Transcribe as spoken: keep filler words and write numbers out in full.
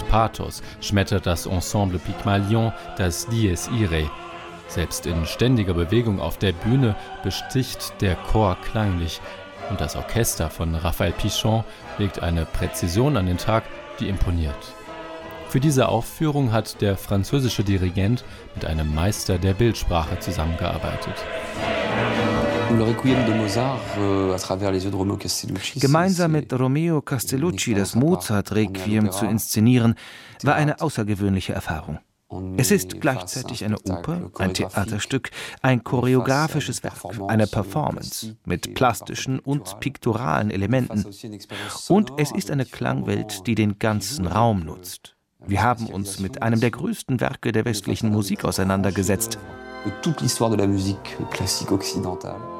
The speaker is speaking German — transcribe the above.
Pathos schmettert das Ensemble Pygmalion das Dies Irae. Selbst in ständiger Bewegung auf der Bühne besticht der Chor klanglich. Und das Orchester von Raphael Pichon legt eine Präzision an den Tag, die imponiert. Für diese Aufführung hat der französische Dirigent mit einem Meister der Bildsprache zusammengearbeitet. Gemeinsam mit Romeo Castellucci das Mozart-Requiem zu inszenieren, war eine außergewöhnliche Erfahrung. Es ist gleichzeitig eine Oper, ein Theaterstück, ein choreografisches Werk, eine Performance mit plastischen und piktoralen Elementen. Und es ist eine Klangwelt, die den ganzen Raum nutzt. Wir haben uns mit einem der größten Werke der westlichen Musik auseinandergesetzt.